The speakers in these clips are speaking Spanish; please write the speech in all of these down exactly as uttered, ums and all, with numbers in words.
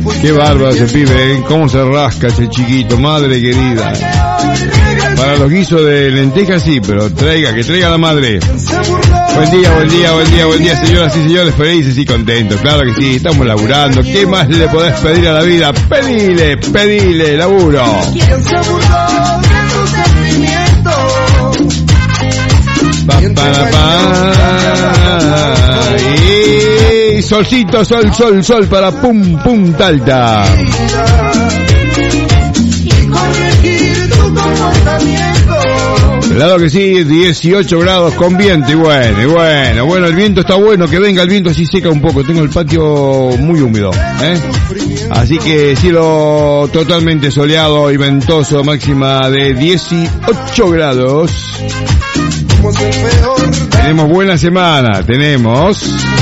Qué bárbaro ese pibe, ¿eh? Cómo se rasca ese chiquito, madre querida. Para los guisos de lentejas sí, pero traiga, que traiga la madre. Buen día, buen día, buen día, buen día, señoras y señores, felices y contentos. Claro que sí, estamos laburando. ¿Qué más le podés pedir a la vida? Pedile, pedile, laburo. Pa, pa, pa. Y solcito, sol, sol, sol para pum, punta alta. Claro que sí, dieciocho grados con viento y bueno, y bueno, bueno, el viento está bueno, que venga el viento así seca un poco, tengo el patio muy húmedo, ¿eh? Así que cielo totalmente soleado y ventoso, máxima de dieciocho grados. Tenemos buena semana, tenemos...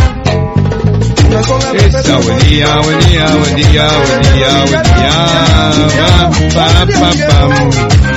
Esa, buen día, buen día, buen día, buen día, buen día. Pam, pam, pam, pam.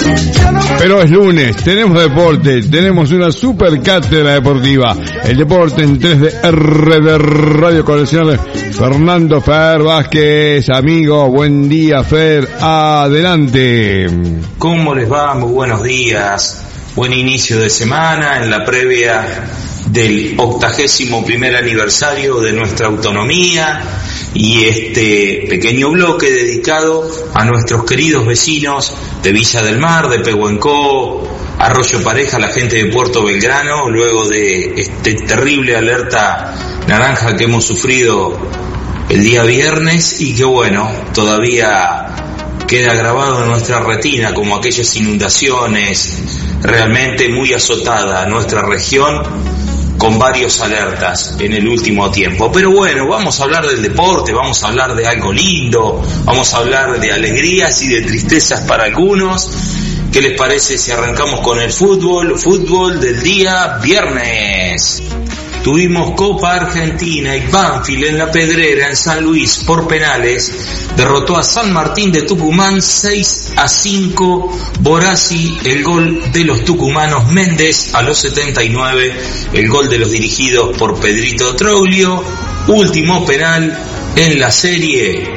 Pero es lunes, tenemos deporte, tenemos una super cátedra deportiva. El deporte en tres D R de Radio con el señor Fernando Fer Vázquez. Amigo, buen día, Fer, adelante. ¿Cómo les va? Muy buenos días. Buen inicio de semana en la previa del octagésimo primer aniversario de nuestra autonomía y este pequeño bloque dedicado a nuestros queridos vecinos de Villa del Mar, de Pehuenco, Arroyo Pareja, la gente de Puerto Belgrano, luego de este terrible alerta naranja que hemos sufrido el día viernes y que bueno, todavía queda grabado en nuestra retina como aquellas inundaciones realmente muy azotada a nuestra región, con varios alertas en el último tiempo. Pero bueno, vamos a hablar del deporte, vamos a hablar de algo lindo, vamos a hablar de alegrías y de tristezas para algunos. ¿Qué les parece si arrancamos con el fútbol? Fútbol del día viernes. Tuvimos Copa Argentina y Banfield en La Pedrera, en San Luis, por penales. Derrotó a San Martín de Tucumán seis a cinco. Borassi, el gol de los tucumanos. Méndez a los setenta y nueve, el gol de los dirigidos por Pedrito Troglio. Último penal en la serie,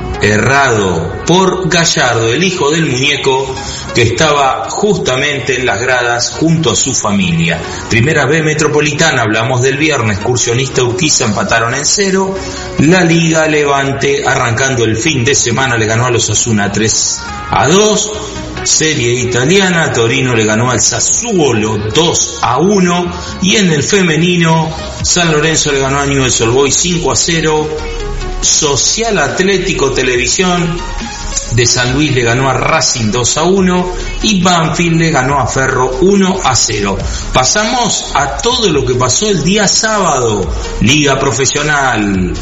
errado por Gallardo, el hijo del muñeco, que estaba justamente en las gradas junto a su familia. Primera B Metropolitana, hablamos del viernes, Excursionista Urquiza empataron en cero. La Liga Levante, arrancando el fin de semana, le ganó a los Osasuna tres a dos. Serie italiana, Torino le ganó al Sassuolo dos a uno. Y en el femenino, San Lorenzo le ganó a Newell's Old Boys cinco a cero. Social Atlético Televisión de San Luis le ganó a Racing dos a uno y Banfield le ganó a Ferro uno a cero. Pasamos a todo lo que pasó el día sábado. Liga Profesional.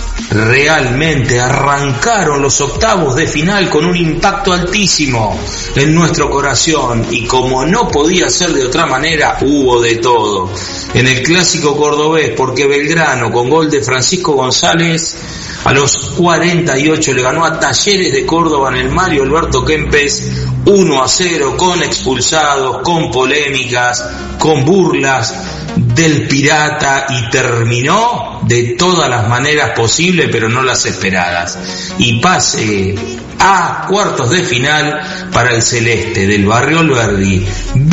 Realmente arrancaron los octavos de final con un impacto altísimo en nuestro corazón y como no podía ser de otra manera, hubo de todo. En el clásico cordobés, porque Belgrano con gol de Francisco González a los cuarenta y ocho le ganó a Talleres de Córdoba en el Mario Alberto Kempes uno a cero, con expulsados, con polémicas, con burlas del Pirata, y terminó de todas las maneras posibles, pero no las esperadas. Y pase a cuartos de final para el Celeste del Barrio Alberdi.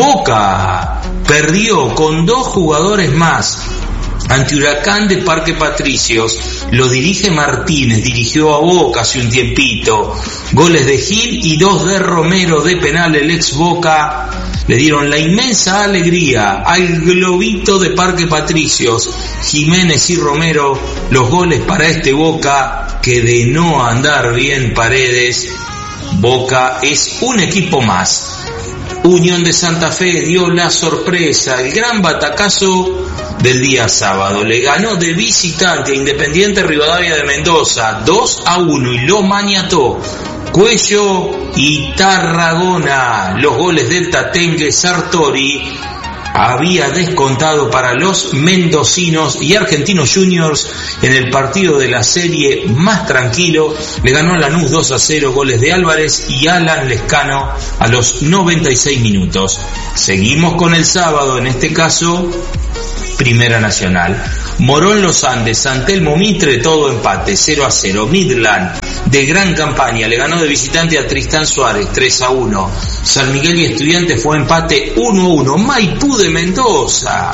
Boca perdió con dos jugadores más ante Huracán de Parque Patricios. Lo dirige Martínez, dirigió a Boca hace un tiempito. Goles de Gil y dos de Romero de penal. El ex Boca le dieron la inmensa alegría al globito de Parque Patricios. Jiménez y Romero, los goles para este Boca que, de no andar bien Paredes, Boca es un equipo más. Unión de Santa Fe dio la sorpresa, el gran batacazo del día sábado. Le ganó de visitante a Independiente Rivadavia de Mendoza dos a uno y lo maniató. Cuello y Tarragona, los goles del Tatengue. Sartori había descontado para los mendocinos, y Argentinos Juniors en el partido de la serie más tranquilo le ganó a Lanús dos a cero, goles de Álvarez y Alan Lescano a los noventa y seis minutos. Seguimos con el sábado, en este caso Primera Nacional. Morón Los Andes, San Telmo Mitre, todo empate, cero a cero. Midland de gran campaña, le ganó de visitante a Tristán Suárez tres a uno. San Miguel y Estudiantes fue empate uno a uno. Maipú de Mendoza,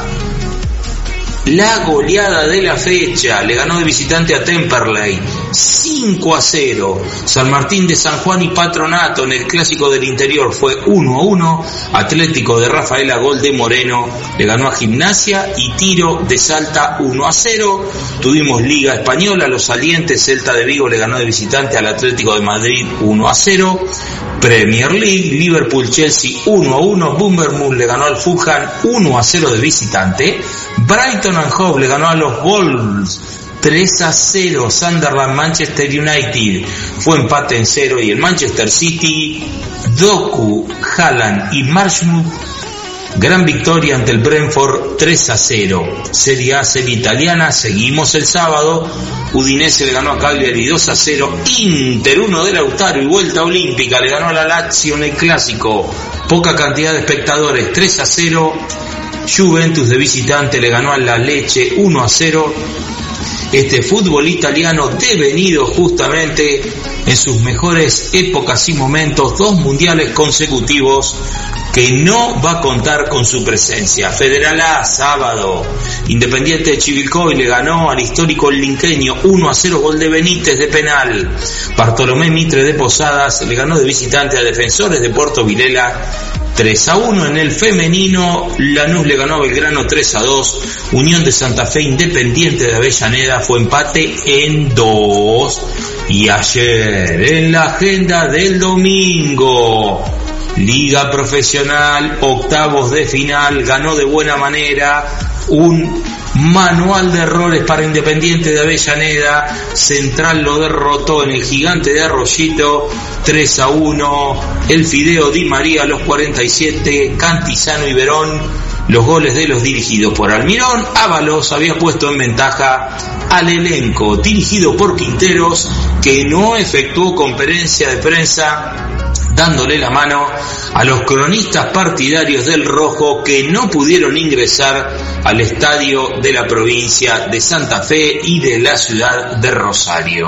la goleada de la fecha, le ganó de visitante a Temperley cinco a cero. San Martín de San Juan y Patronato en el clásico del interior fue uno a uno. Atlético de Rafaela, gol de Moreno, le ganó a Gimnasia. Y Tiro de Salta uno a cero. Tuvimos Liga Española, los salientes, Celta de Vigo le ganó de visitante al Atlético de Madrid uno a cero. Premier League, Liverpool Chelsea uno a uno. Bournemouth le ganó al Fulham uno a cero de visitante. Brighton and Hove le ganó a los Wolves tres a cero. Sunderland Manchester United fue empate en cero. Y el Manchester City, Doku, Haaland y Marshmouth, gran victoria ante el Brentford tres a cero. Serie A, serie italiana, seguimos el sábado. Udinese le ganó a Cagliari dos a cero. Inter uno de Lautaro y vuelta olímpica le ganó a la Lazio en el clásico. Poca cantidad de espectadores, tres a cero. Juventus de visitante le ganó a la Lecce uno a cero. Este fútbol italiano devenido justamente en sus mejores épocas y momentos, dos mundiales consecutivos, que no va a contar con su presencia. Federal A, sábado, Independiente de Chivilcoy le ganó al histórico linqueño uno a cero, gol de Benítez de penal. Bartolomé Mitre de Posadas le ganó de visitante a Defensores de Puerto Vilela tres a uno. En el femenino, Lanús le ganó a Belgrano tres a dos. Unión de Santa Fe Independiente de Avellaneda fue empate en dos. Y ayer, en la agenda del domingo, Liga Profesional, octavos de final, ganó de buena manera un manual de errores para Independiente de Avellaneda. Central lo derrotó en el Gigante de Arroyito tres a uno. El Fideo Di María a los cuarenta y siete, Cantizano y Verón, los goles de los dirigidos por Almirón. Ábalos había puesto en ventaja al elenco dirigido por Quinteros, que no efectuó conferencia de prensa dándole la mano a los cronistas partidarios del Rojo, que no pudieron ingresar al estadio de la provincia de Santa Fe y de la ciudad de Rosario.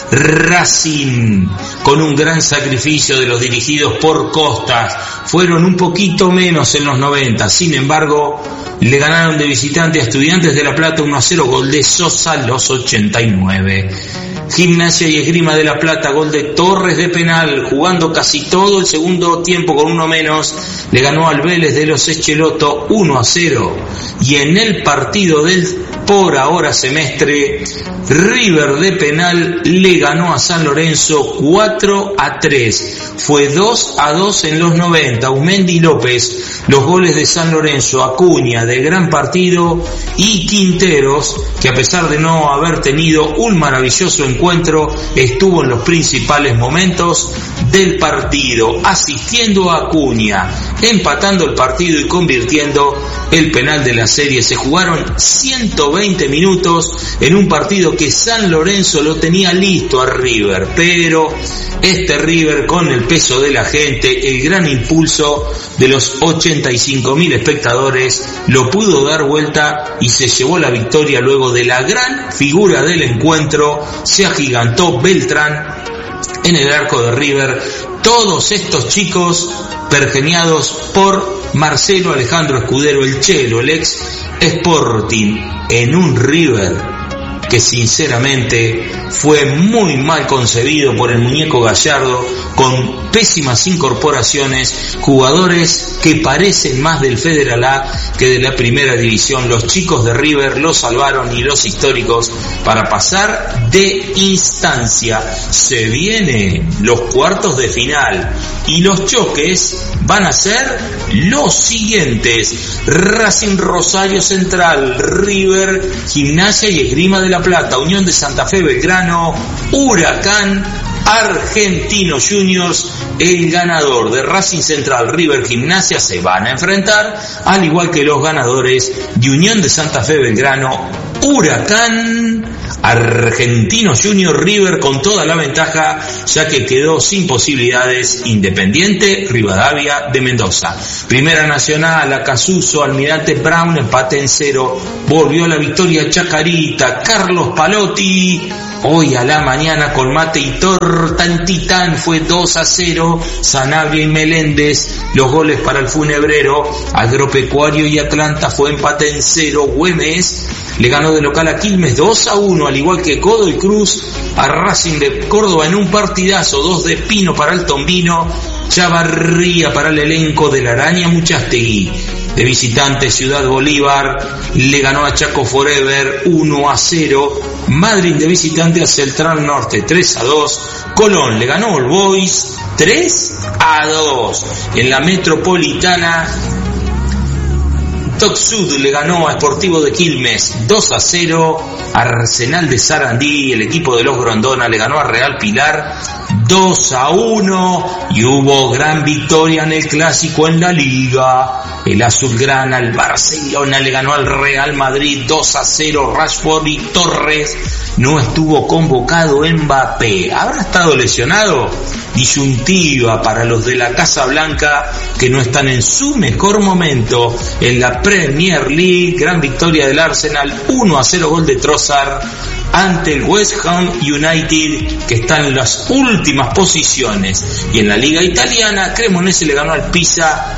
Racing, con un gran sacrificio de los dirigidos por Costas, fueron un poquito menos en los noventa, sin embargo le ganaron de visitante a Estudiantes de La Plata uno a cero, gol de Sosa a los ochenta y nueve. Gimnasia y Esgrima de La Plata, gol de Torres de penal, jugando casi todo el segundo tiempo con uno menos, le ganó al Vélez de los Echeloto uno a cero. Y en el partido del por ahora semestre, River de penal le ganó a San Lorenzo cuatro a tres. Fue dos a dos en los noventa. Aumendi López, los goles de San Lorenzo, Acuña de gran partido y Quinteros, que a pesar de no haber tenido un maravilloso encuentro, estuvo en los principales momentos del partido, asistiendo a Acuña, empatando el partido y convirtiendo el penal de la serie. Se jugaron ciento veinte minutos en un partido que San Lorenzo lo tenía listo a River, pero este River, con el peso de la gente, el gran impulso de los ochenta y cinco mil espectadores, lo pudo dar vuelta y se llevó la victoria luego de la gran figura del encuentro. Se agigantó Beltrán en el arco de River. Todos estos chicos pergeniados por Marcelo Alejandro Escudero, el Chelo, el ex Sporting, en un River que sinceramente fue muy mal concebido por el muñeco Gallardo, con pésimas incorporaciones, jugadores que parecen más del Federal A que de la primera división. Los chicos de River lo salvaron, y los históricos para pasar de instancia. Se vienen los cuartos de final y los choques van a ser los siguientes: Racing Rosario Central, River, Gimnasia y Esgrima de La Plata, Unión de Santa Fe Belgrano, Huracán, Argentino Juniors. El ganador de Racing Central, River, Gimnasia se van a enfrentar, al igual que los ganadores de Unión de Santa Fe Belgrano, Huracán, Argentino Juniors. River con toda la ventaja, ya que quedó sin posibilidades Independiente Rivadavia de Mendoza. Primera Nacional, Acasuso, Almirante Brown, empate en cero. Volvió la victoria Chacarita, Carlos Palotti Hoy a la mañana con mate y torta en Titán fue dos a cero, Sanabria y Meléndez, los goles para el Funebrero. Agropecuario y Atlanta fue empate en cero. Güemes le ganó de local a Quilmes dos a uno, al igual que Godoy Cruz a Racing de Córdoba en un partidazo. Dos de Pino para el Tombino, Chavarría para el elenco de la Araña Muchastegui. De visitante, Ciudad Bolívar le ganó a Chaco Forever uno a cero. Madrid de visitante a Central Norte tres a dos. Colón le ganó All Boys tres a dos. En la Metropolitana, Tocsud le ganó a Sportivo de Quilmes dos a cero. Arsenal de Sarandí, el equipo de los Grondona, le ganó a Real Pilar dos a uno. Y hubo gran victoria en el clásico en la Liga. El azulgrana, el Barcelona, le ganó al Real Madrid dos a cero. Rashford y Torres. No estuvo convocado Mbappé. ¿Habrá estado lesionado? Disyuntiva para los de la Casa Blanca, que no están en su mejor momento en la Premier League. Gran victoria del Arsenal, uno a cero, gol de Trossard ante el West Ham United, que está en las últimas posiciones. Y en la Liga Italiana, Cremonese le ganó al Pisa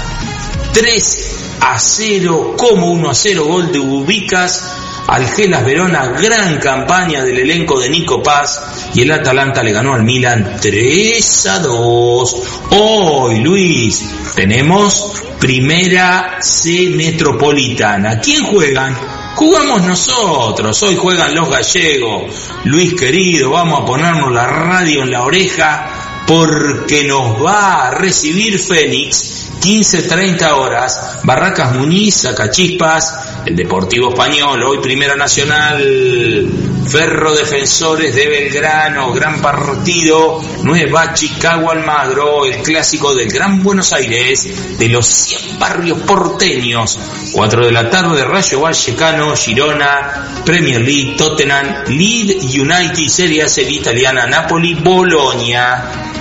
tres a cero, como uno a cero, gol de Ubicas. Al Gelas Verona, gran campaña del elenco de Nico Paz, y el Atalanta le ganó al Milan tres a dos. Hoy, Luis, tenemos Primera C Metropolitana. ¿Quién juegan? Jugamos nosotros, hoy juegan los gallegos. Luis querido, vamos a ponernos la radio en la oreja, porque nos va a recibir Fénix, quince treinta horas, Barracas Muñiz, Sacachispas, el Deportivo Español. Hoy Primera Nacional, Ferro Defensores de Belgrano, gran partido, Nueva Chicago Almagro, el clásico del Gran Buenos Aires, de los cien barrios porteños. cuatro de la tarde, Rayo Vallecano, Girona, Premier League, Tottenham, Leeds United, Serie A italiana, Napoli, Bolonia.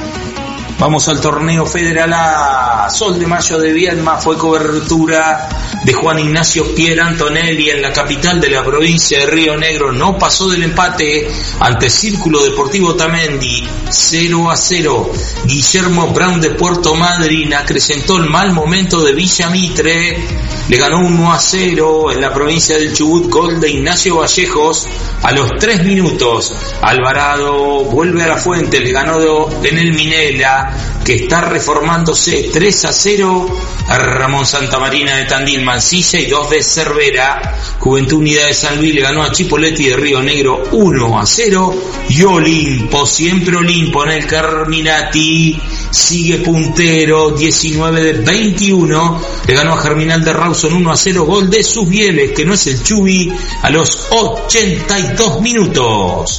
Vamos al torneo Federal A. Sol de Mayo de Viedma fue cobertura de Juan Ignacio Pier Antonelli en la capital de la provincia de Río Negro. No pasó del empate ante Círculo Deportivo Tamendi, cero a cero. Guillermo Brown de Puerto Madryn acrecentó el mal momento de Villa Mitre, le ganó uno a cero en la provincia del Chubut, gol de Ignacio Vallejos a los tres minutos. Alvarado vuelve a la fuente, le ganó en el Minela, que está reformándose, tres a cero a Ramón Santamarina de Tandil. Mansilla y dos de Cervera. Juventud Unida de San Luis le ganó a Chipoletti de Río Negro uno a cero. Y Olimpo, siempre Olimpo en el Carminati, sigue puntero, diecinueve de veintiuno, le ganó a Germinal de Rawson uno a cero, gol de Susbieles, que no es el Chubi, a los ochenta y dos minutos.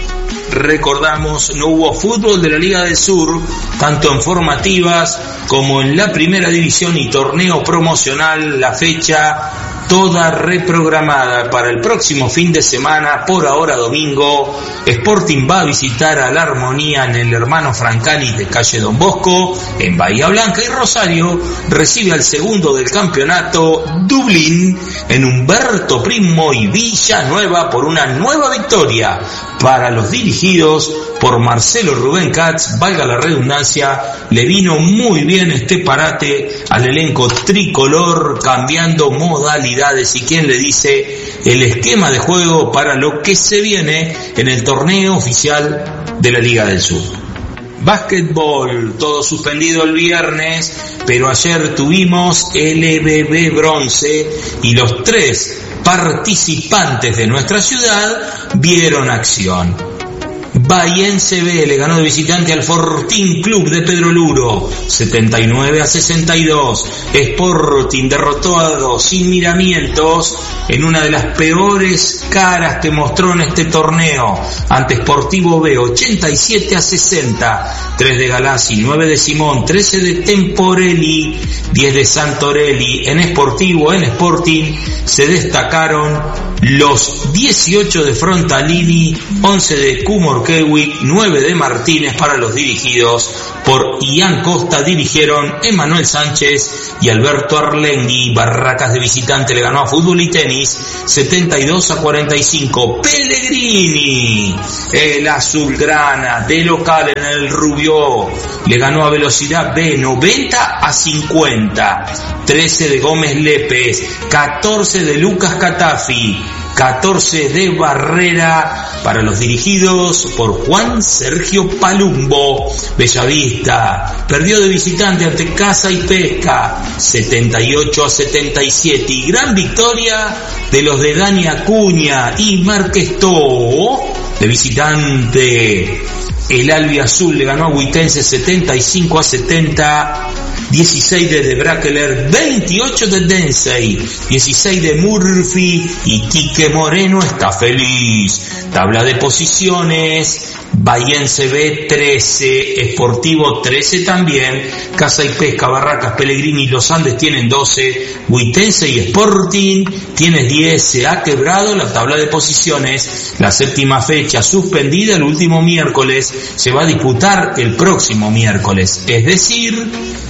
Recordamos, no hubo fútbol de la Liga del Sur, tanto en formativas como en la primera división y torneo promocional. La fecha toda reprogramada para el próximo fin de semana, por ahora domingo. Sporting va a visitar a la Armonía en el Hermano Francani de calle Don Bosco, en Bahía Blanca, y Rosario recibe al segundo del campeonato, Dublín, en Humberto Primo y Villanueva, por una nueva victoria para los dirigidos por Marcelo Rubén Katz. Valga la redundancia, le vino muy bien este parate al elenco tricolor, cambiando modalidades y quien le dice el esquema de juego para lo que se viene en el torneo oficial de la Liga del Sur. Básquetbol, todo suspendido el viernes, pero ayer tuvimos L B B bronce y los tres participantes de nuestra ciudad vieron acción. Bahiense B le ganó de visitante al Fortín Club de Pedro Luro, setenta y nueve a sesenta y dos. Sporting derrotó a dos sin miramientos en una de las peores caras que mostró en este torneo ante Sportivo B, ochenta y siete a sesenta. tres de Galassi, nueve de Simón, trece de Temporelli, diez de Santorelli. En Sportivo, en Sporting, se destacaron los dieciocho de Frontalini, once de Cumorquel Bewick, nueve de Martínez para los dirigidos por Ian Costa. Dirigieron Emanuel Sánchez y Alberto Arlengui. Barracas de visitante le ganó a Fútbol y Tenis setenta y dos a cuarenta y cinco. Pellegrini, el azulgrana, de local en el Rubió, le ganó a Velocidad B noventa a cincuenta. trece de Gómez Lépez, catorce de Lucas Catafi, catorce de Barrera para los dirigidos por Juan Sergio Palumbo. Bellavista perdió de visitante ante Casa y Pesca setenta y ocho a setenta y siete, y gran victoria de los de Dani Acuña y Márquez Tó. De visitante el albiazul le ganó a Huitense setenta y cinco a setenta. dieciséis de De Brakeler, veintiocho de Densey, dieciséis de Murphy, y Quique Moreno está feliz. Tabla de posiciones: Bahiense B trece, Sportivo trece también, Casa y Pesca, Barracas, Pellegrini y Los Andes tienen doce, Huitense y Sporting tienen diez. Se ha quebrado la tabla de posiciones. La séptima fecha suspendida el último miércoles se va a disputar el próximo miércoles, es decir,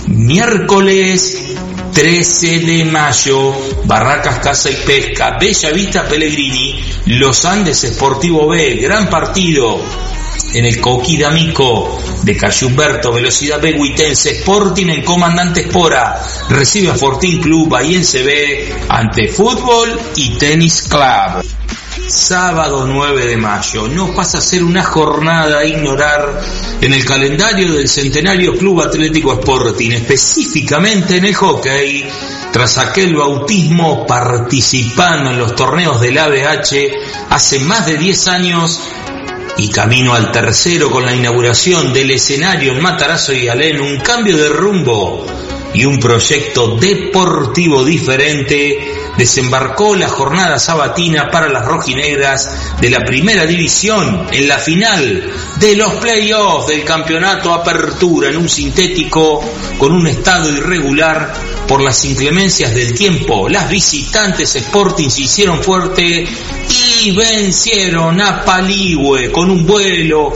miércoles trece de mayo. Barracas, Casa y Pesca, Bellavista, Pellegrini, Los Andes, Sportivo B. Gran partido en el Coquí D'Amico de Cayumberto. Velocidad B, Huitense. Sporting en Comandante Espora recibe a Fortín Club. Bahiense B ante Fútbol y Tenis Club. Sábado nueve de mayo, no pasa a ser una jornada a ignorar en el calendario del Centenario Club Atlético Sporting, específicamente en el hockey. Tras aquel bautismo participando en los torneos del A B H hace más de diez años, y camino al tercero con la inauguración del escenario en Matarazzo y Alén, un cambio de rumbo y un proyecto deportivo diferente, desembarcó la jornada sabatina para las rojinegras de la primera división en la final de los playoffs del campeonato Apertura, en un sintético con un estado irregular por las inclemencias del tiempo. Las visitantes Sporting se hicieron fuerte y vencieron a Paligüe con un vuelo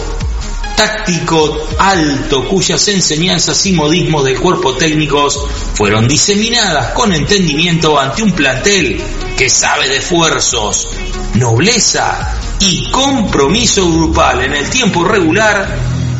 táctico alto, cuyas enseñanzas y modismos del cuerpo técnicos fueron diseminadas con entendimiento ante un plantel que sabe de esfuerzos, nobleza y compromiso grupal. En el tiempo regular,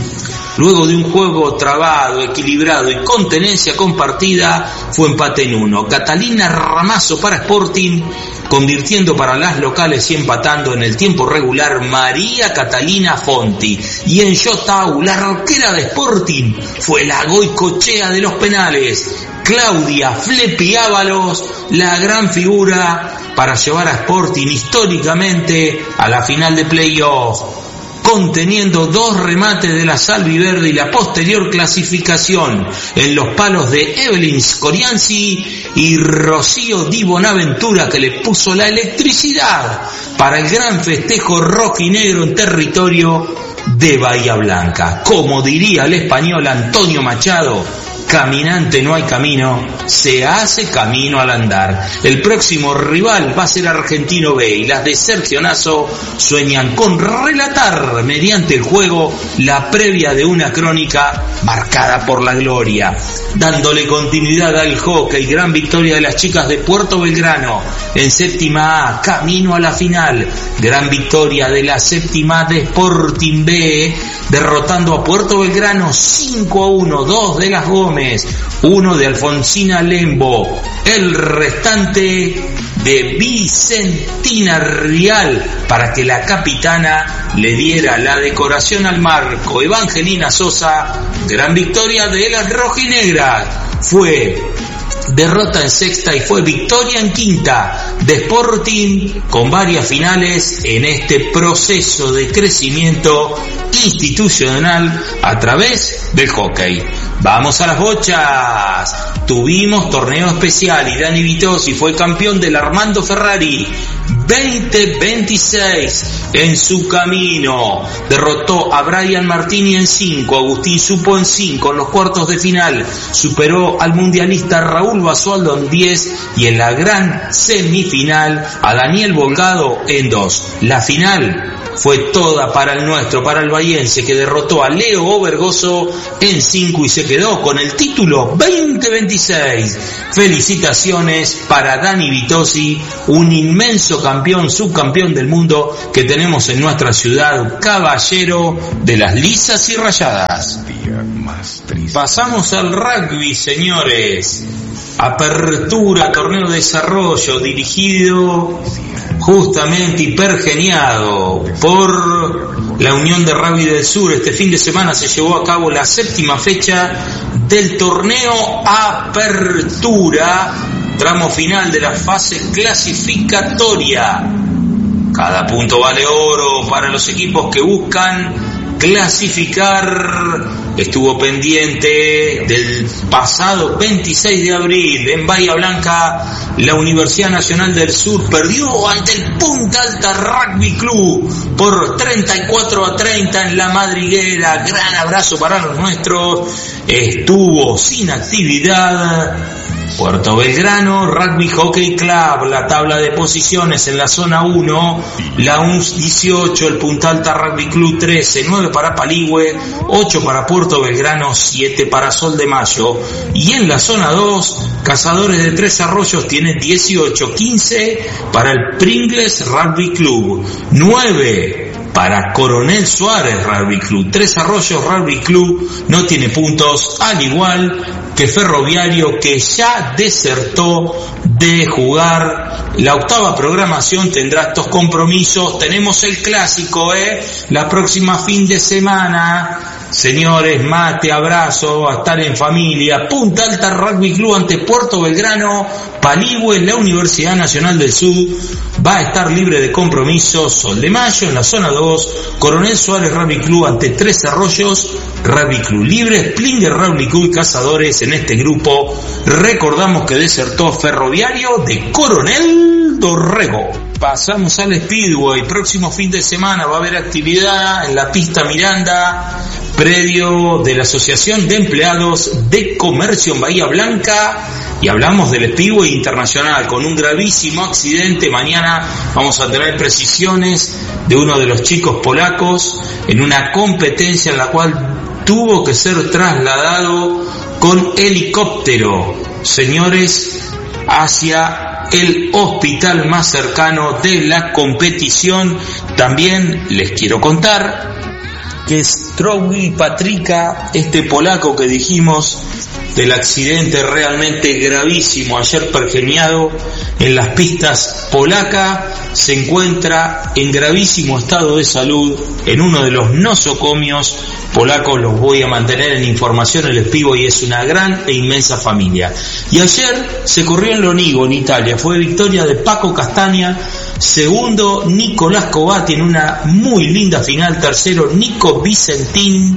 luego de un juego trabado, equilibrado y con tenencia compartida, fue empate en uno. Catalina Ramazo para Sporting, convirtiendo para las locales y empatando en el tiempo regular María Catalina Fonti. Y en Yotau, la arquera de Sporting fue la Goicochea de los penales, Claudia Flepi Ábalos, la gran figura para llevar a Sporting históricamente a la final de playoff, conteniendo dos remates de la Salviverde y la posterior clasificación en los palos de Evelyn Scorianzi y Rocío Di Bonaventura, que le puso la electricidad para el gran festejo rojinegro en territorio de Bahía Blanca. Como diría el español Antonio Machado, caminante no hay camino, se hace camino al andar. El próximo rival va a ser Argentino B, y las de Sergio Nazo sueñan con relatar mediante el juego la previa de una crónica marcada por la gloria. Dándole continuidad al hockey, gran victoria de las chicas de Puerto Belgrano en séptima A, camino a la final. Gran victoria de la séptima A de Sporting B, derrotando a Puerto Belgrano cinco a uno, dos de las Gómez, uno de Alfonsina Lembo, el restante de Vicentina Rial, para que la capitana le diera la decoración al marco. Evangelina Sosa, gran victoria de las rojinegras, fue derrota en sexta y fue victoria en quinta de Sporting, con varias finales en este proceso de crecimiento institucional a través del hockey. Vamos a las bochas. Tuvimos torneo especial y Dani Vitosi fue campeón del Armando Ferrari veinte veintiséis en su camino. Derrotó a Brian Martini en cinco, Agustín Supo en cinco, en los cuartos de final. Superó al mundialista Raúl Basualdo en diez y en la gran semifinal a Daniel Volgado en dos. La final fue toda para el nuestro, para el bahiense, que derrotó a Leo Obergoso en cinco y se quedó con el título veinte veintiséis. Felicitaciones para Dani Vitosi, un inmenso campeón, subcampeón del mundo que tenemos en nuestra ciudad, caballero de las lisas y rayadas. Pasamos al rugby, señores. Apertura, torneo de desarrollo, dirigido justamente y pergeniado por la Unión de Rugby del Sur. Este fin de semana se llevó a cabo la séptima fecha del torneo Apertura, tramo final de la fase clasificatoria. Cada punto vale oro para los equipos que buscan clasificar. Estuvo pendiente del pasado veintiséis de abril en Bahía Blanca. La Universidad Nacional del Sur perdió ante el Punta Alta Rugby Club por treinta y cuatro a treinta en la madriguera. Gran abrazo para los nuestros. Estuvo sin actividad Puerto Belgrano Rugby Hockey Club. La tabla de posiciones en la zona uno: la U N S dieciocho, el Punta Alta Rugby Club trece, nueve para Paligüe, ocho para Puerto Belgrano, siete para Sol de Mayo. Y en la zona dos, Cazadores de Tres Arroyos tiene dieciocho, quince para el Pringles Rugby Club, nueve para Coronel Suárez Rugby Club. Tres Arroyos Rugby Club no tiene puntos, al igual que Ferroviario, que ya desertó de jugar. La octava programación tendrá estos compromisos. Tenemos el clásico, ¿eh? La próxima fin de semana. Señores, mate, abrazo, a estar en familia. Punta Alta Rugby Club ante Puerto Belgrano. Paligüe, la Universidad Nacional del Sur va a estar libre de compromisos. Sol de Mayo en la zona dos. Coronel Suárez Rugby Club ante Tres Arroyos Rugby Club libre. Splinger Rugby Club y Cazadores en este grupo. Recordamos que desertó Ferroviario de Coronel Dorrego. Pasamos al Speedway. Próximo fin de semana va a haber actividad en la pista Miranda, predio de la Asociación de Empleados de Comercio en Bahía Blanca, y hablamos del Speedway Internacional con un gravísimo accidente. Mañana vamos a tener precisiones de uno de los chicos polacos en una competencia en la cual tuvo que ser trasladado con helicóptero, señores, hacia el hospital más cercano de la competición. También les quiero contar que Strowil Patrika, este polaco que dijimos del accidente realmente gravísimo ayer pergeniado en las pistas polacas, se encuentra en gravísimo estado de salud en uno de los nosocomios polacos. Los voy a mantener en información. El Speedway es una gran e inmensa familia. Y ayer se corrió en Lonigo, en Italia. Fue victoria de Paco Castaña, segundo Nicolás Covati en una muy linda final, tercero Nico Vicentín,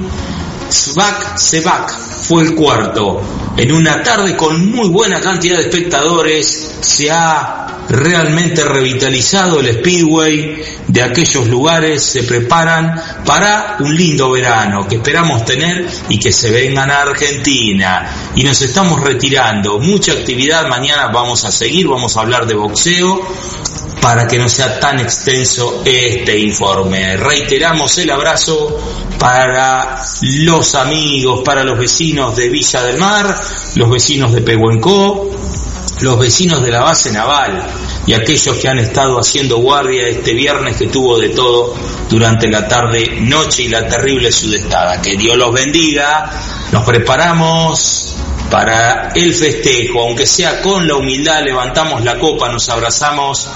Svak Sevak fue el cuarto. En una tarde con muy buena cantidad de espectadores, se ha realmente revitalizado el Speedway de aquellos lugares. Se preparan para un lindo verano que esperamos tener y que se vengan a Argentina. Y nos estamos retirando. Mucha actividad. Mañana vamos a seguir, vamos a hablar de boxeo para que no sea tan extenso este informe. Reiteramos el abrazo para los amigos, para los vecinos de Villa del Mar, los vecinos de Pehuenco, los vecinos de la base naval y aquellos que han estado haciendo guardia este viernes, que tuvo de todo durante la tarde, noche y la terrible sudestada. Que Dios los bendiga. Nos preparamos para el festejo, aunque sea con la humildad. Levantamos la copa, nos abrazamos.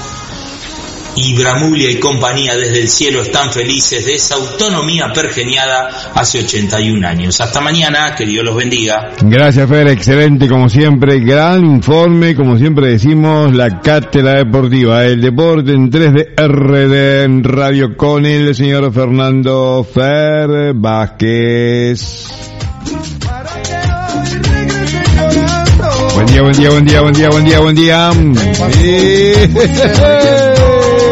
Y Bramulia y compañía desde el cielo están felices de esa autonomía pergeniada hace ochenta y un años. Hasta mañana, que Dios los bendiga. Gracias, Fer, excelente como siempre, gran informe, como siempre decimos, la cátedra deportiva, el deporte en tres D R D en radio con el señor Fernando Fer Vázquez. Buen día, buen día, buen día, buen día, buen día, buen día.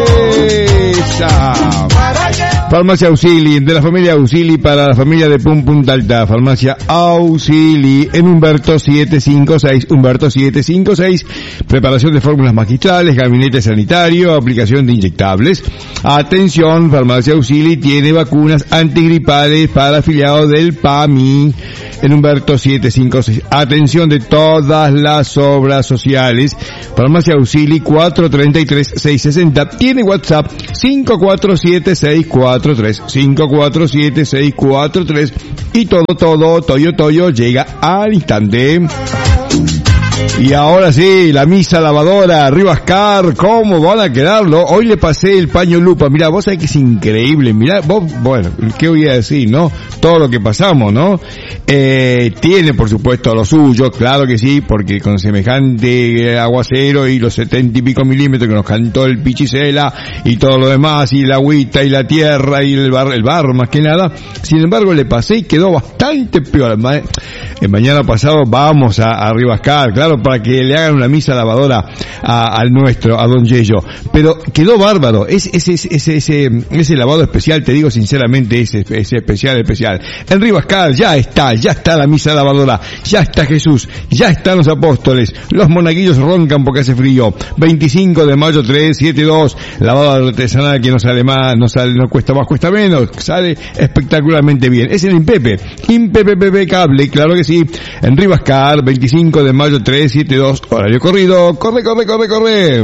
Esa. Farmacia Auxili, de la familia Auxili para la familia de Pum Punta Alta. Farmacia Auxili en Humberto setecientos cincuenta y seis. Humberto setecientos cincuenta y seis. Preparación de fórmulas magistrales, gabinete sanitario, aplicación de inyectables. Atención, Farmacia Auxili tiene vacunas antigripales para afiliados del P A M I en Humberto setecientos cincuenta y seis. Atención de todas las obras sociales. Farmacia Auxili cuatro treinta y tres seiscientos sesenta. Tiene WhatsApp cinco cuatro siete seis cuatro tres cinco cuatro siete seis cuatro tres y todo, todo, Toyo Toyo llega al instante. Y ahora sí, la misa lavadora, Rivascar, ¿cómo van a quedarlo? Hoy le pasé el paño lupa, mirá, vos sabés que es increíble, mirá, vos, bueno, ¿qué voy a decir, no? Todo lo que pasamos, ¿no? Eh, tiene, por supuesto, lo suyo, claro que sí, porque con semejante aguacero y los setenta y pico milímetros que nos cantó el Pichicela y todo lo demás, y la agüita y la tierra y el bar, el barro más que nada, sin embargo le pasé y quedó bastante peor. El mañana pasado vamos a, a Rivascar, claro, para que le hagan una misa lavadora a, al nuestro, a Don Yello. Pero quedó bárbaro. Ese, ese, ese, ese, ese lavado especial, te digo sinceramente, ese, ese especial, especial. En Rivascar ya está, ya está la misa lavadora, ya está Jesús, ya están los apóstoles. Los monaguillos roncan porque hace frío. veinticinco de mayo trescientos setenta y dos, lavado artesanal que no sale más, no sale, no cuesta más, cuesta menos, sale espectacularmente bien. Es el Impepe, Impepe Cable, claro que sí. En Rivascar, veinticinco de mayo trescientos setenta y dos, horario corrido, corre, corre, corre, corre.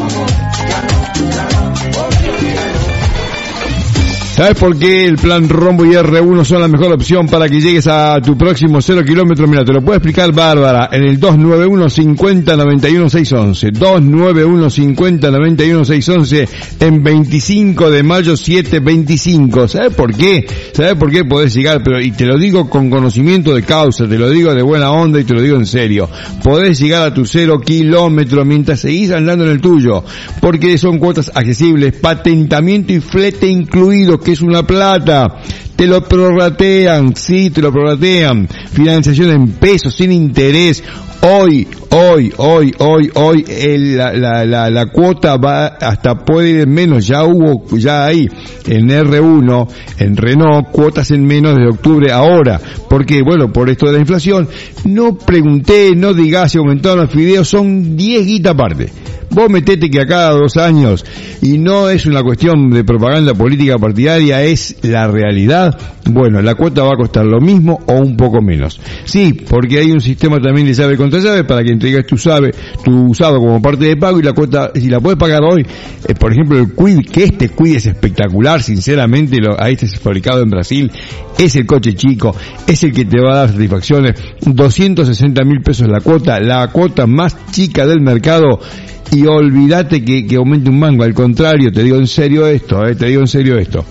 ¿Sabes por qué el plan Rombo y R uno son la mejor opción para que llegues a tu próximo cero kilómetros? Mira, te lo puede explicar Bárbara en el dos nueve uno cincuenta noventa y uno seiscientos once. dos nueve uno cincuenta noventa y uno seiscientos once en veinticinco de mayo setecientos veinticinco. ¿Sabes por qué? ¿Sabes por qué podés llegar? Pero, y te lo digo con conocimiento de causa, te lo digo de buena onda y te lo digo en serio. Podés llegar a tu cero kilómetro mientras seguís andando en el tuyo. Porque son cuotas accesibles, patentamiento y flete incluido, que es una plata. Te lo prorratean, sí, te lo prorratean. Financiación en pesos, sin interés. Hoy, hoy, hoy, hoy, hoy, el, la, la, la, la cuota va hasta puede ir en menos. Ya hubo, ya hay en R uno, en Renault, cuotas en menos de octubre ahora. Porque, bueno, por esto de la inflación, no pregunté, no digas si aumentaron los fideos, son diez guitas aparte. Vos metete que a cada dos años, y no es una cuestión de propaganda política partidaria, es la realidad. Bueno, la cuota va a costar lo mismo o un poco menos. Sí, porque hay un sistema también de llave contra llave para que entregues tu llave, tu usado como parte de pago, y la cuota, si la puedes pagar hoy, eh, por ejemplo el Kwid, que este Kwid es espectacular, sinceramente, lo, a este es fabricado en Brasil, es el coche chico, es el que te va a dar satisfacciones, doscientos sesenta mil pesos la cuota, la cuota más chica del mercado. Y olvídate que, que aumente un mango, al contrario, te digo en serio esto, eh, te digo en serio esto.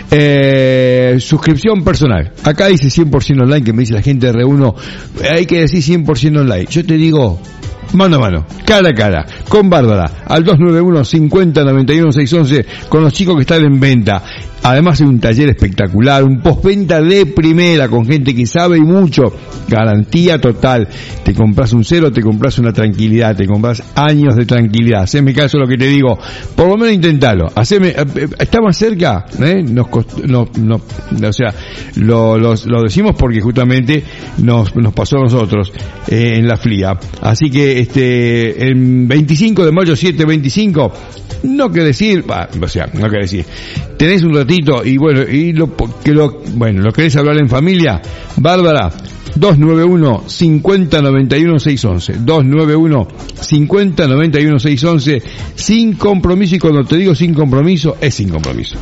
Eh, suscripción personal. Acá dice cien por ciento online, que me dice la gente de R uno, hay que decir cien por ciento online. Yo te digo, mano a mano, cara a cara, con Bárbara, al dos nueve uno cincuenta noventa y uno seiscientos once, con los chicos que están en venta. Además hay un taller espectacular, un postventa de primera, con gente que sabe y mucho, garantía total. Te compras un cero, te compras una tranquilidad, te compras años de tranquilidad. Haceme caso a lo que te digo, por lo menos intentalo. Haceme, está más cerca, ¿eh? Nos costó, no, no, o sea, lo, lo, lo decimos porque justamente nos, nos pasó a nosotros eh, en la F L I A. Así que este, en veinticinco de mayo setecientos veinticinco, no que decir, bah, o sea, no que decir, tenés un ratito y bueno, y lo que lo, bueno, lo querés hablar en familia, Bárbara, dos nueve uno cincuenta noventa y uno seiscientos once, dos nueve uno cincuenta noventa y uno seiscientos once, sin compromiso, y cuando te digo sin compromiso, es sin compromiso.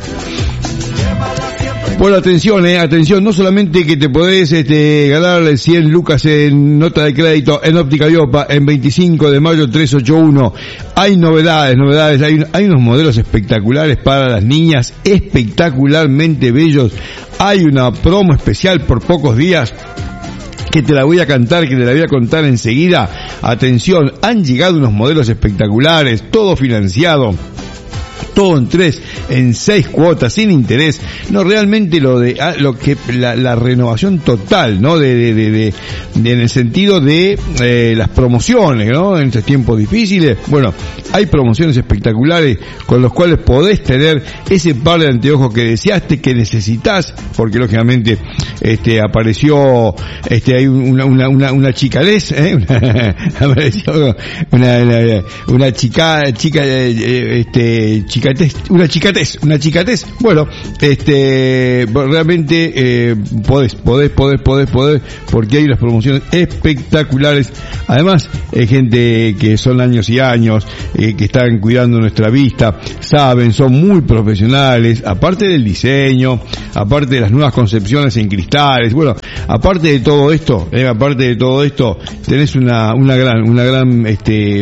Bueno, atención, eh, atención, no solamente que te podés este, ganar cien lucas en nota de crédito en Óptica Iopa en veinticinco de mayo trescientos ochenta y uno, hay novedades, novedades, hay, hay unos modelos espectaculares para las niñas, espectacularmente bellos, hay una promo especial por pocos días, que te la voy a cantar, que te la voy a contar enseguida. Atención, han llegado unos modelos espectaculares, todo financiado, todo en tres, en seis cuotas, sin interés. No, realmente lo de, ah, lo que, la, la renovación total, ¿no? De, de, de, de, de en el sentido de, eh, las promociones, ¿no? En estos tiempos difíciles, bueno, hay promociones espectaculares con los cuales podés tener ese par de anteojos que deseaste, que necesitas, porque lógicamente, este, apareció, este, hay una, una, una, una chicalés, ¿eh? Una, apareció una, una, una chica, chica, eh, este, chicatez, una chicatez, una chicatez, bueno, este, realmente, eh, podés, podés, podés, podés, podés, porque hay unas promociones espectaculares. Además, hay gente que son años y años, eh, que están cuidando nuestra vista, saben, son muy profesionales, aparte del diseño, aparte de las nuevas concepciones en cristales, bueno, aparte de todo esto, eh, aparte de todo esto, tenés una, una gran, una gran, este,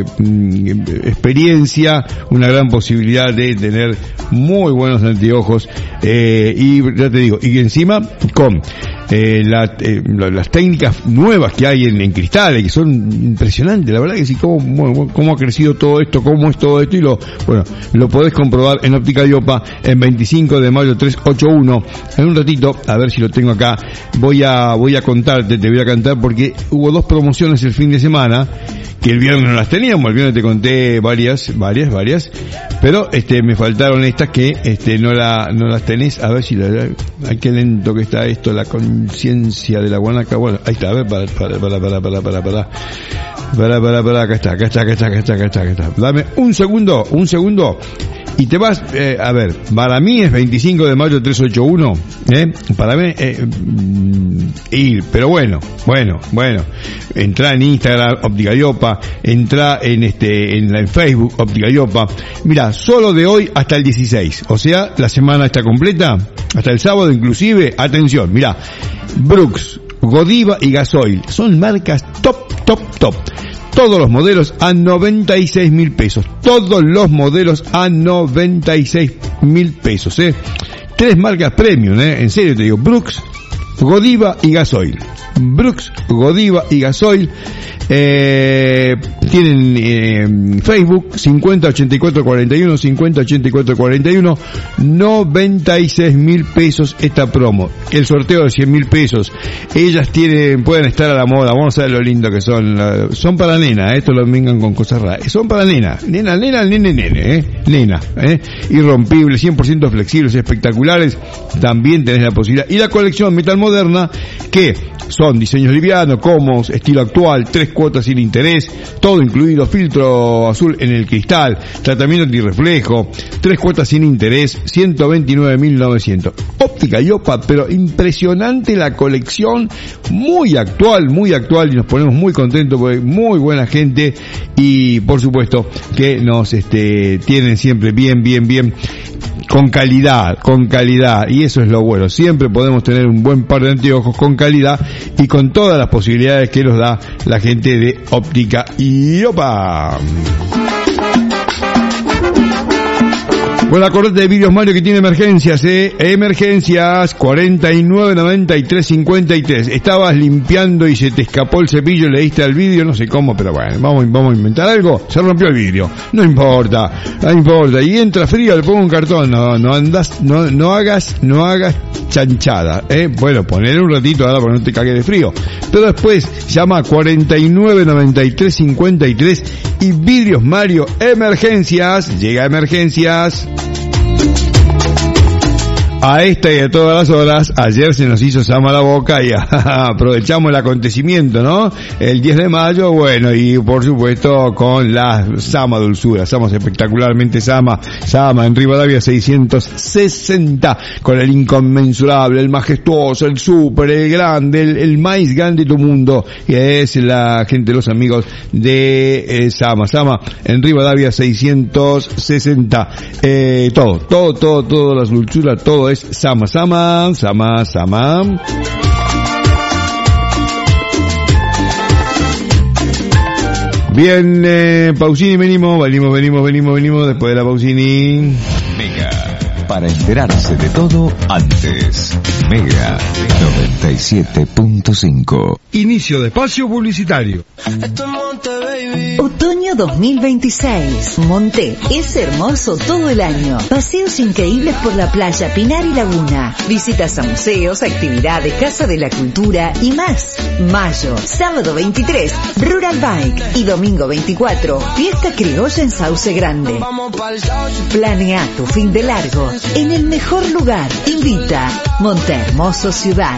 experiencia, una gran posibilidad de tener muy buenos anteojos, eh, y ya te digo, y encima con eh, la, eh, las técnicas nuevas que hay en, en cristales, que son impresionantes, la verdad que sí, cómo, cómo ha crecido todo esto, cómo es todo esto, y lo, bueno, lo podés comprobar en Óptica Iopa, en veinticinco de mayo trescientos ochenta y uno. En un ratito, a ver si lo tengo acá, voy a, voy a contarte, te voy a cantar, porque hubo dos promociones el fin de semana, que el viernes no las teníamos, el viernes te conté varias, varias, varias, pero este me faltaron estas que este no la no las tenés, a ver si la, ay, qué lento que está esto, la conciencia de la guanaca, bueno, ahí está, a ver, para, para, para, para, para, para, para, para, para, para, acá está, acá está, acá está, acá está, acá está, acá está, dame un segundo, un segundo, y te vas, eh, a ver, para mí es veinticinco de mayo trescientos ochenta y uno, eh, para mí, eh, ir, pero bueno, bueno, bueno, entra en Instagram, Óptica Iopa, entra en este, en, la, en Facebook, Óptica Iopa, mira, solo de hoy hasta el dieciséis, o sea, la semana está completa, hasta el sábado inclusive, atención, mira, Brooks, Godiva y Gasoil, son marcas top, top, top. Todos los modelos a noventa y seis mil pesos. Todos los modelos a noventa y seis mil pesos, eh. Tres marcas premium, eh. En serio te digo. Brooks, Godiva y Gasoil. Brooks, Godiva y Gasoil. Eh, tienen eh, Facebook cincuenta ochenta y cuatro cuarenta y uno, cincuenta ochenta y cuatro cuarenta y uno, noventa y seis mil pesos esta promo, el sorteo de cien mil pesos. Ellas tienen, pueden estar a la moda, vamos a ver lo lindo que son, son para nena, eh, esto lo vengan con cosas raras, son para nena, nena, nena, nene, nene, eh, nena, eh, irrompibles, cien por ciento flexibles, espectaculares, también tenés la posibilidad, y la colección Metal Moderna, que son diseños livianos, cómodos, estilo actual, tres cuotas sin interés, todo incluido, filtro azul en el cristal, tratamiento antirreflejo, tres cuotas sin interés, ciento veintinueve mil novecientos. Óptica Iopa, pero impresionante la colección, muy actual, muy actual, y nos ponemos muy contentos porque muy buena gente, y por supuesto que nos este tienen siempre bien, bien, bien, con calidad, con calidad, y eso es lo bueno, siempre podemos tener un buen par de anteojos con calidad y con todas las posibilidades que nos da la gente de Óptica Iopa. Bueno, acordate de Vidrios Mario, que tiene emergencias, eh, emergencias, cuarenta y nueve noventa y tres cincuenta y tres. Estabas limpiando y se te escapó el cepillo, le diste al vidrio, no sé cómo, pero bueno, vamos, vamos a inventar algo, se rompió el vidrio, no importa, no importa, y entra frío, le pongo un cartón, no, no andas, no, no hagas, no hagas chanchada, eh, bueno, ponele un ratito ahora para que no te cague de frío, pero después llama a cuarenta y nueve noventa y tres cincuenta y tres y Vidrios Mario, emergencias, llega emergencias. A esta y a todas las horas, ayer se nos hizo Sama la boca y aprovechamos el acontecimiento, ¿no? El diez de mayo, bueno, y por supuesto con la Sama Dulzura, Sama espectacularmente Sama, Sama en Rivadavia seiscientos sesenta, con el inconmensurable, el majestuoso, el súper, el grande, el, el más grande de tu mundo, que es la gente, los amigos de eh, Sama, Sama en Rivadavia seiscientos sesenta, eh, todo, todo, todo, todo, las dulzuras, todo es Sama, Sama, Sama, Sama. Bien, eh, Pausini, venimos, venimos, venimos, venimos, venimos, después de la Pausini. Venga. para enterarse de todo antes. Mega noventa y siete punto cinco. Inicio de espacio publicitario. Otoño dos mil veintiséis. Monté es hermoso todo el año. Paseos increíbles por la playa, Pinar y Laguna. Visitas a museos, actividades, Casa de la Cultura y más. Mayo, sábado veintitrés, Rural Bike. Y domingo veinticuatro, fiesta criolla en Sauce Grande. Planea tu fin de largo en el mejor lugar. Invita Monte Hermoso Ciudad.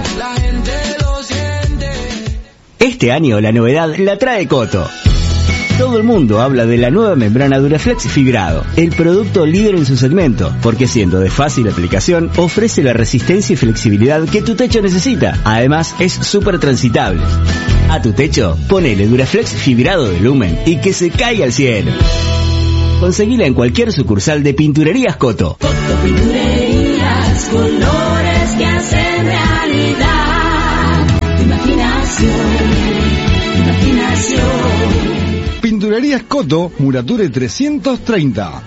Este año la novedad la trae Coto. Todo el mundo habla de la nueva membrana Duraflex fibrado, el producto líder en su segmento, porque siendo de fácil aplicación, ofrece la resistencia y flexibilidad que tu techo necesita. Además, es súper transitable. A tu techo, ponele Duraflex fibrado de Lumen y que se caiga al cielo. Conseguila en cualquier sucursal de Pinturerías Coto. Coto Pinturerías, colores que hacen realidad. Imaginación, imaginación. Pinturerías Coto, Murature trescientos treinta.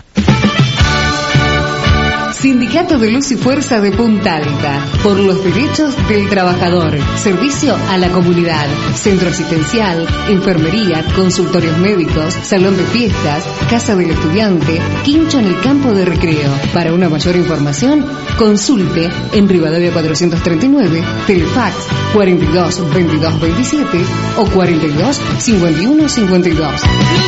Sindicato de Luz y Fuerza de Punta Alta. Por los derechos del trabajador. Servicio a la comunidad. Centro asistencial, enfermería, consultorios médicos, salón de fiestas, casa del estudiante, quincho en el campo de recreo. Para una mayor información, consulte en Rivadavia cuatrocientos treinta y nueve, Telefax cuarenta y dos veintidós veintisiete o cuarenta y dos cincuenta y uno cincuenta y dos.